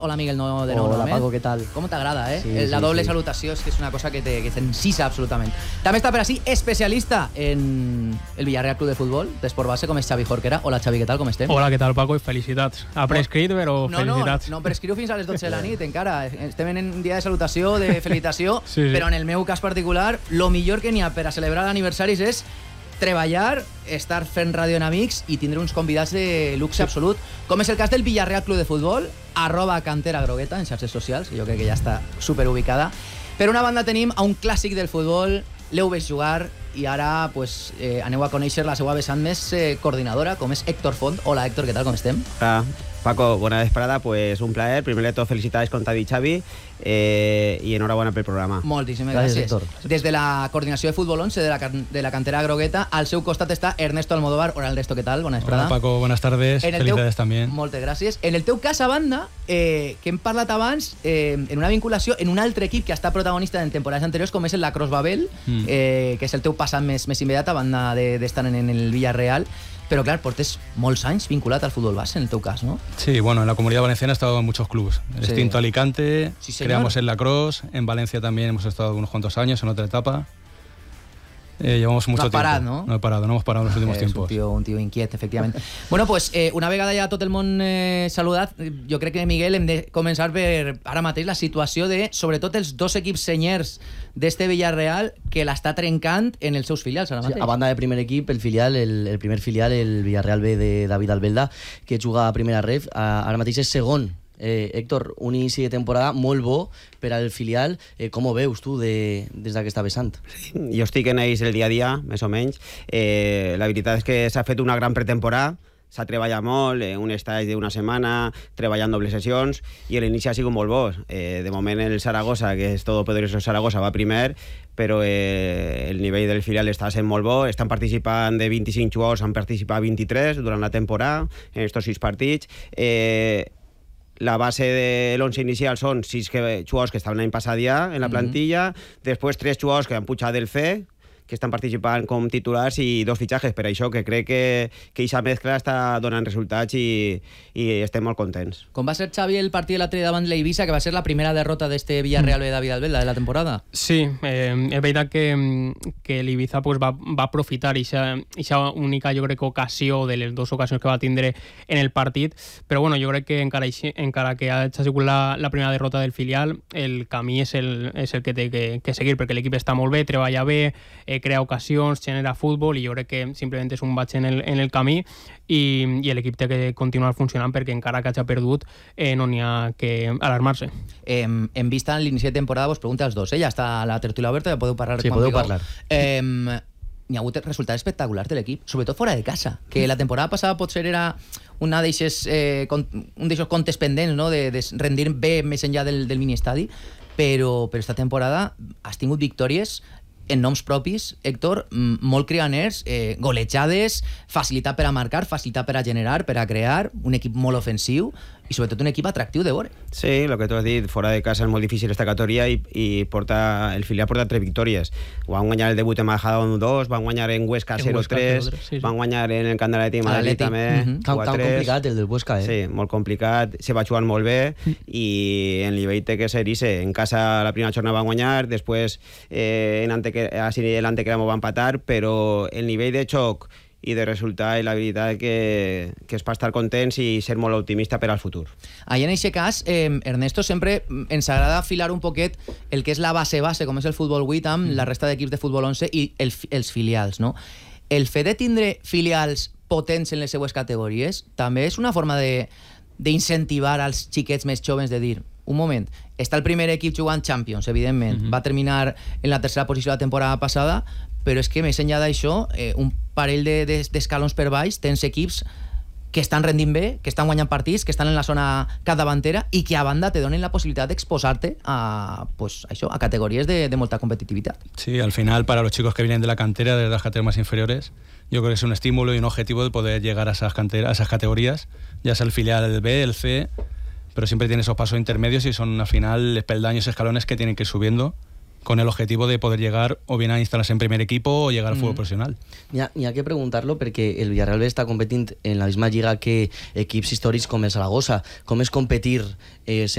Hola Miguel, no de nou. Hola Paco, què tal? Com t'agrada, eh? Sí, la doble sí. salutació és que és una cosa que t'encisa absolutament. També està per així especialista en el Villarreal Club de Futbol d'Esport Base, com és Xavi Jorquera. Hola Xavi, què tal, com estem? Hola, què tal Paco, i felicitats. Ha prescrit, però felicitats. No prescriu fins a les 12 de la nit encara. Estem en un dia de salutació, de felicitació, sí. Però en el meu cas particular, lo millor que n'hi ha per a celebrar l'aniversaris és treballar, estar fent ràdio en amics i tindre uns convidats de luxe absolut, com és el cas del Villarreal Club de Futbol, @canteragrogueta en xarxes socials, jo crec que ja està superubicada. Per una banda tenim a un clàssic del futbol, l'heu vist jugar i ara pues, aneu a conèixer la seva vessant més coordinadora, com és Héctor Font. Hola Héctor, què tal, com estem? Hola Paco, buena vesprada, pues un placer. Primero de todo, felicidades con Tadi y Xavi y enhorabuena pel programa. Moltíssimes gràcies. Héctor. Des de la coordinació de Futbol 11 de la cantera grogueta, al seu costat està Ernesto Almodóvar. Hola Ernesto, ¿qué tal? Buena vesprada. Hola Paco, buenas tardes, felicidades també. Moltes gràcies. En el teu cas, a banda, que hem parlat abans, en una vinculació en un altre equip que ha estat protagonista en temporades anteriors, com és el Lacrosse Babel, que és el teu passat més immediat, a banda d'estar en el Villarreal. Pero claro, portes molts anys vinculat al fútbol base, en el teu cas, ¿no? Sí, bueno, en la Comunidad Valenciana he estado en muchos clubes. El Extinto Alicante, sí, señor. Creamos el Lacrosse, en Valencia también hemos estado unos cuantos años, en otra etapa. Llevamos mucho tiempo. Parat, no? No he parado, no hemos parado en los últimos tiempos. Un tio inquiet, efectivament. Bueno, pues una vegada ja tot el món saludat, jo crec que, Miguel, hem de començar per ara mateix la situació de, sobretot, els dos equips senyers d'este Villarreal que l'està trencant en els seus filials ara mateix. Sí, a banda de primer equip, el primer filial, el Villarreal B de David Albelda, que juga a primera ref, ara mateix és segon. Héctor, un inici de temporada molt bo per al filial. Com ho veus tu des d'aquesta vessant? Jo estic en ells el dia a dia, més o menys. La veritat és que s'ha fet una gran pretemporada, s'ha treballat molt, un estage d'una setmana, treballant dobles sessions, i l'inici ha sigut molt bo. De moment el Zaragoza, que és todopoderoso Zaragoza, va primer, però el nivell del filial està sent molt bo. Estan participant de 25 jugadors, han participat 23 durant la temporada, en estos 6 partits. La base de l'11 inicial són 6 jugadors que estaven l'any passat ja en la plantilla, després 3 jugadors que han pujat del C, que estan participant com titulars, i 2 fitxatges. Per això que crec que aquesta mescla està donant resultats i estem molt contents. Com va ser, Xavi, el partit de l'altre dia davant l'Eivissa, que va ser la primera derrota d'este Villarreal de David Albelda de la temporada? Sí, és veritat que l'Ibiza pues, va aprofitar aquesta única, jo crec, ocasió de les 2 ocasions que va tindre en el partit, però bueno, jo crec que encara que ha sigut la primera derrota del filial, el camí és el que té que seguir, perquè l'equip està molt bé, treballa bé, crea ocasions, genera futbol, i jo crec que simplement és un baig en el camí, i l'equip té que continuar funcionant, perquè encara que hagi perdut no n'hi ha que alarmar-se. En vista en l'inici de temporada, vos pregunto als dos, ja està la tertúlia oberta, ja podeu parlar. Sí, podeu parlar. N'hi ha hagut resultats espectaculars de l'equip, sobretot fora de casa, que la temporada passada potser era un d'aixos comptes pendents, no? de rendir bé més enllà del mini-estadi, però esta temporada has tingut victòries en noms propis, Héctor, molt crianers, golejades, facilitat per a marcar, facilitat per a generar, per a crear, un equip molt ofensiu i sobretot un equip atractiu de veure. Sí, el que tu has dit, fora de casa és molt difícil esta categoria, i el filial porta 3 victòries. Van guanyar el debut en Majadahonda 2, van guanyar en Huesca 0-3, van guanyar en el Camp de l'Atlètic Madrid també 4-3. Tan complicat el del Huesca, Sí, molt complicat, se va jugant molt bé, i el nivell té que ser ise. En casa la primera jornada van guanyar, després l'Antequera va empatar, però el nivell de xoc i de resultat, i la veritat que és per estar contents i ser molt optimista per al futur. Ahí en aquest cas, Ernesto, sempre ens agrada filar un poquet el que és la base, com és el futbol 8, amb la resta d'equips de futbol 11 i els filials, no? El fet de tindre filials potents en les seues categories també és una forma d'incentivar als xiquets més joves, de dir, un moment, està el primer equip jugant Champions, evidentment, va terminar en la tercera posició la temporada passada, però és que més enllà d'això, un parell d'escalons per baix, tens equips que estan rendint bé, que estan guanyant partits, que estan en la zona capdavantera i que a banda te donen la possibilitat d'exposar-te a categories de molta competitivitat. Sí, al final para los chicos que vienen de la cantera, de las categorías más inferiores, yo creo que es un estímulo y un objetivo de poder llegar a esas categorías, ya sea el filial, el B, el C, pero siempre tiene esos pasos intermedios y son al final peldaños, escalones que tienen que ir subiendo con el objetivo de poder llegar o bien a instalarse en primer equipo o llegar al fútbol profesional. N'hi ha que preguntar-lo perquè el Villarreal B està competint en la misma lliga que equips històrics com el Zaragoza. Com és competir